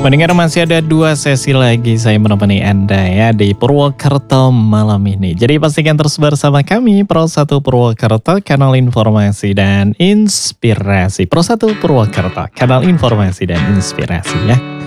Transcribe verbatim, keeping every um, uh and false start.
Mendengar masih ada dua sesi lagi saya menemani Anda ya di Purwokerto malam ini. Jadi pastikan terus bersama kami Pro satu Purwokerto, kanal informasi dan inspirasi. Pro satu Purwokerto, kanal informasi dan inspirasi ya.